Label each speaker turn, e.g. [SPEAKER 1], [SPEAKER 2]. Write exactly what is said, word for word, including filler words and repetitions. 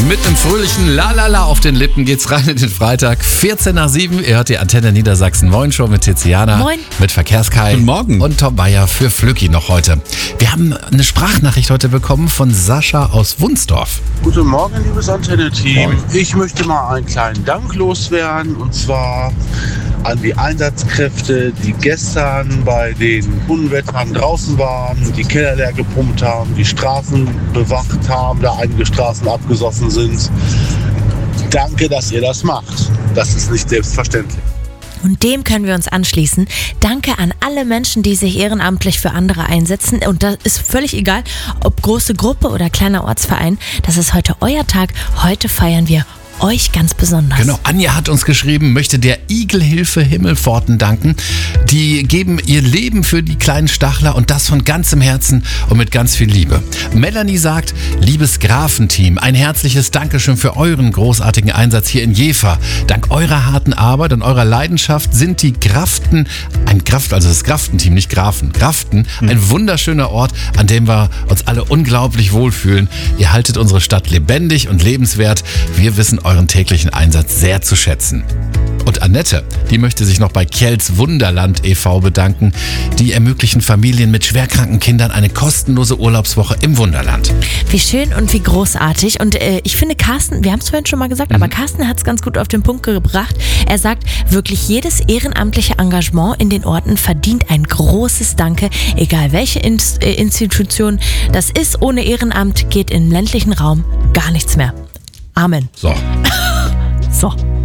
[SPEAKER 1] Mit einem fröhlichen Lalala auf den Lippen geht's rein in den Freitag. vierzehn nach sieben. Ihr hört die Antenne Niedersachsen Moin Show mit Tiziana.
[SPEAKER 2] Moin.
[SPEAKER 1] Mit Verkehrskai.
[SPEAKER 3] Guten Morgen.
[SPEAKER 1] Und Tom Bayer für Flücki noch heute. Wir haben eine Sprachnachricht heute bekommen von Sascha aus Wunsdorf.
[SPEAKER 4] Guten Morgen, liebes Antenne-Team. Ich möchte mal einen kleinen Dank loswerden, und zwar an die Einsatzkräfte, die gestern bei den Unwettern draußen waren, die Keller leer gepumpt haben, die Straßen bewacht haben, da einige Straßen abgesoffen sind. Danke, dass ihr das macht. Das ist nicht selbstverständlich.
[SPEAKER 2] Und dem können wir uns anschließen. Danke an alle Menschen, die sich ehrenamtlich für andere einsetzen. Und das ist völlig egal, ob große Gruppe oder kleiner Ortsverein. Das ist heute euer Tag. Heute feiern wir euch ganz besonders.
[SPEAKER 1] Genau, Anja hat uns geschrieben, möchte der Igelhilfe Himmelpforten danken. Die geben ihr Leben für die kleinen Stachler und das von ganzem Herzen und mit ganz viel Liebe. Melanie sagt, liebes Grafenteam, ein herzliches Dankeschön für euren großartigen Einsatz hier in Jever. Dank eurer harten Arbeit und eurer Leidenschaft sind die Graften, ein Graft, also das Graftenteam, nicht Grafen, Graften, ein wunderschöner Ort, an dem wir uns alle unglaublich wohlfühlen. Ihr haltet unsere Stadt lebendig und lebenswert. Wir wissen euren täglichen Einsatz sehr zu schätzen. Und Annette, die möchte sich noch bei Kjells Wunderland e V bedanken. Die ermöglichen Familien mit schwerkranken Kindern eine kostenlose Urlaubswoche im Wunderland.
[SPEAKER 2] Wie schön und wie großartig. Und äh, ich finde, Carsten, wir haben es vorhin schon mal gesagt, mhm. aber Carsten hat es ganz gut auf den Punkt gebracht. Er sagt, wirklich jedes ehrenamtliche Engagement in den Orten verdient ein großes Danke. Egal welche Inst- äh, Institution das ist, ohne Ehrenamt geht im ländlichen Raum gar nichts mehr. Amen.
[SPEAKER 1] So.
[SPEAKER 2] So.